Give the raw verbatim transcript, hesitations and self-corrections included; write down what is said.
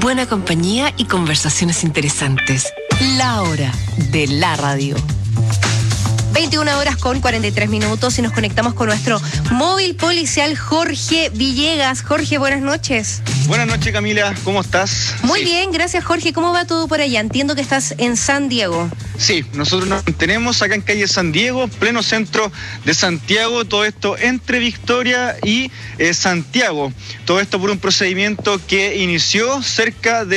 buena compañía y conversaciones interesantes. La hora de la radio. veintiuna horas con cuarenta y tres minutos y nos conectamos con nuestro móvil policial Jorge Villegas. Jorge, buenas noches. Buenas noches, Camila, ¿cómo estás? Muy sí. bien, gracias, Jorge. ¿Cómo va todo por allá? Entiendo que estás en San Diego. Sí, nosotros nos mantenemos acá en calle San Diego, pleno centro de Santiago, todo esto entre Victoria y eh, Santiago. Todo esto por un procedimiento que inició cerca de